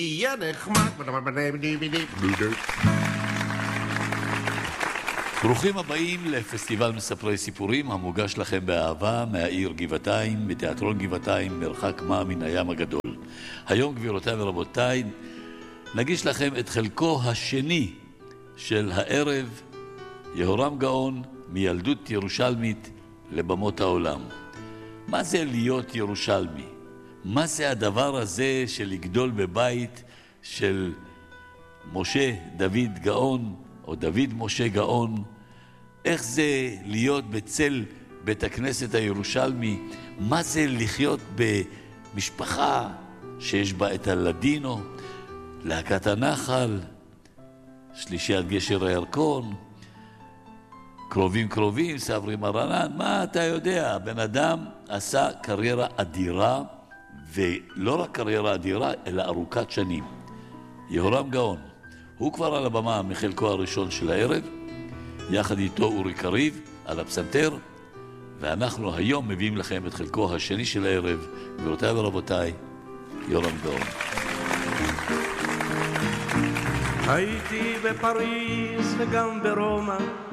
יהיה נחמד. ברוכים הבאים לפסטיבל מספרי סיפורים המוגש לכם באהבה מהעיר גבעתיים, בתיאטרון גבעתיים, מרחק מה מן הים הגדול. היום, גבירותיי ורבותיי, נגיש לכם את חלקו השני של הערב, יהורם גאון, מילדות ירושלמית לבמות העולם. מה זה להיות ירושלמי? מה זה הדבר הזה של לגדול בבית של משה דוד גאון, או דוד משה גאון? איך זה להיות בצל בית הכנסת הירושלמי? מה זה לחיות במשפחה שיש בה את הלדינו, להקת הנחל, שלישיית גשר הירקון, קרובים, סברי מרנן? מה אתה יודע? בן אדם עשה קריירה אדירה, ולא רק קריירה אדירה, אלא ארוכת שנים. יהורם גאון, הוא כבר על הבמה מחלקו הראשון של הערב, יחד איתו אורי קריב על הפסנתר, ואנחנו היום מביאים לכם את חלקו השני של הערב. גבירותיי ורבותיי, יהורם גאון. הייתי בפריז וגם ברומא,